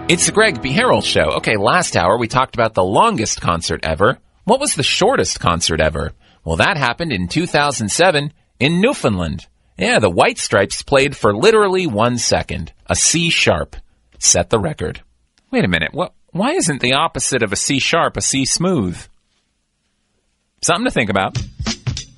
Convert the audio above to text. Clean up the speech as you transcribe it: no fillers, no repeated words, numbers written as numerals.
It's the Greg B. Harrell Show. Okay, last hour we talked about the longest concert ever. What was the shortest concert ever? Well, that happened in 2007 in Newfoundland. Yeah, the White Stripes played for literally 1 second. A C sharp set the record. Wait a minute, why isn't the opposite of a C sharp a C smooth? Something to think about.